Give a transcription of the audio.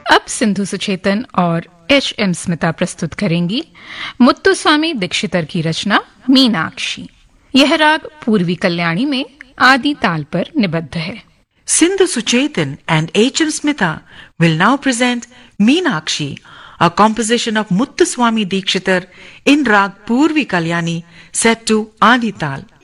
अब सिंधु सुचेतन और एच.एम. स्मिता प्रस्तुत करेंगी मुत्तुस्वामी दीक्षितर की रचना मीनाक्षी। यह राग पूर्वी कल्याणी में आदि ताल पर निबद्ध है। Sindhu Suchetan and H.M. Smita will now present Meenakshi, a composition of Muthuswami Dikshitar in Rag Purvi Kalyani set to Adi Tal.